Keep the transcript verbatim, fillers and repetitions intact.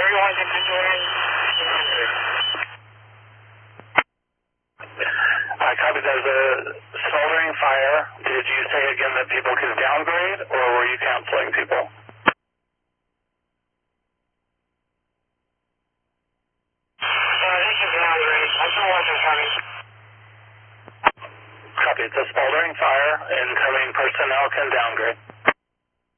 everyone can join. I copy. There's a smoldering fire. Did you say again that people can downgrade, or were you counseling people? Uh, they can downgrade. I can watch them coming. Copy. It's a smoldering fire. Incoming personnel can downgrade.